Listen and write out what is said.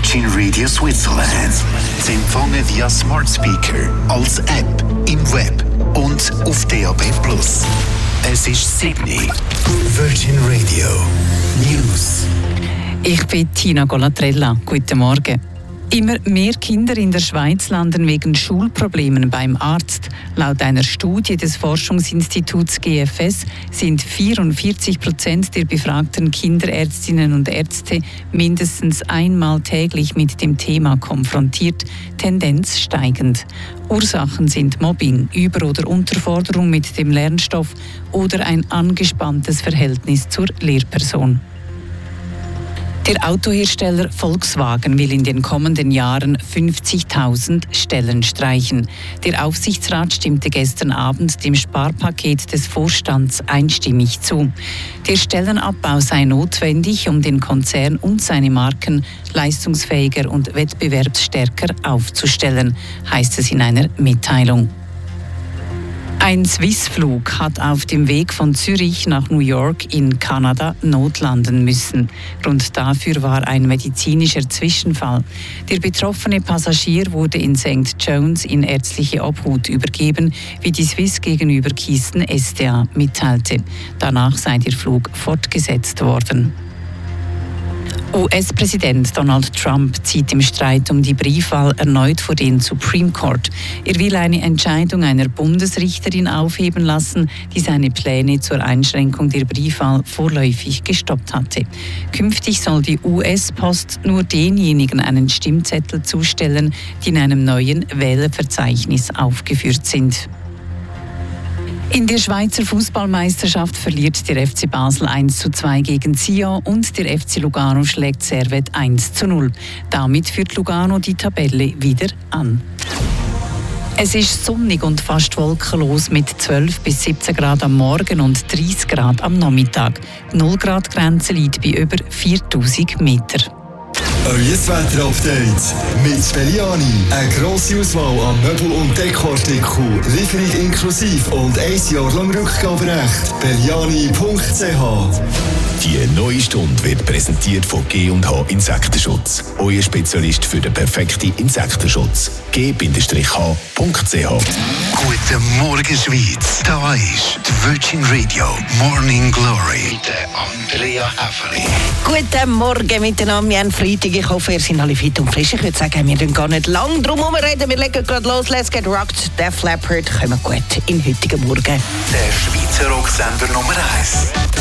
Virgin Radio Switzerland. Sie empfangen via Smart Speaker, als App, im Web und auf DAB+. Es ist Sydney. Virgin Radio News. Ich bin Tina Golatrella. Guten Morgen. Immer mehr Kinder in der Schweiz landen wegen Schulproblemen beim Arzt. Laut einer Studie des Forschungsinstituts GFS sind 44% der befragten Kinderärztinnen und Ärzte mindestens einmal täglich mit dem Thema konfrontiert, Tendenz steigend. Ursachen sind Mobbing, Über- oder Unterforderung mit dem Lernstoff oder ein angespanntes Verhältnis zur Lehrperson. Der Autohersteller Volkswagen will in den kommenden Jahren 50.000 Stellen streichen. Der Aufsichtsrat stimmte gestern Abend dem Sparpaket des Vorstands einstimmig zu. Der Stellenabbau sei notwendig, um den Konzern und seine Marken leistungsfähiger und wettbewerbsstärker aufzustellen, heißt es in einer Mitteilung. Ein Swissflug hat auf dem Weg von Zürich nach New York in Kanada notlanden müssen. Grund dafür war ein medizinischer Zwischenfall. Der betroffene Passagier wurde in St. John's in ärztliche Obhut übergeben, wie die Swiss gegenüber Keystone SDA mitteilte. Danach sei der Flug fortgesetzt worden. US-Präsident Donald Trump zieht im Streit um die Briefwahl erneut vor den Supreme Court. Er will eine Entscheidung einer Bundesrichterin aufheben lassen, die seine Pläne zur Einschränkung der Briefwahl vorläufig gestoppt hatte. Künftig soll die US-Post nur denjenigen einen Stimmzettel zustellen, die in einem neuen Wählerverzeichnis aufgeführt sind. In der Schweizer Fußballmeisterschaft verliert der FC Basel 1:2 gegen Sion und der FC Lugano schlägt Servette 1:0. Damit führt Lugano die Tabelle wieder an. Es ist sonnig und fast wolkenlos mit 12 bis 17 Grad am Morgen und 30 Grad am Nachmittag. Die 0-Grad-Grenze liegt bei über 4000 Meter. Euer Wetter-Update mit Belliani. Eine grosse Auswahl an Möbel- und Dekoartikeln, Lieferung inklusive und 1 Jahr lang Rückgaberecht. Belliani.ch. Die neue Stunde wird präsentiert von G&H Insektenschutz. Euer Spezialist für den perfekten Insektenschutz. G-H.ch. Guten Morgen, Schweiz. Da ist die Virgin Radio Morning Glory mit Andrea Häfeli. Guten Morgen miteinander. Wir haben Freitag. Ich hoffe, ihr seid alle fit und frisch. Ich würde sagen, wir reden gar nicht lang drum herum reden. Wir legen gerade los. Let's get rocked. Def Leppard kommen gut in heutigen Morgen. Der Schweizer Rocksender Nummer 1.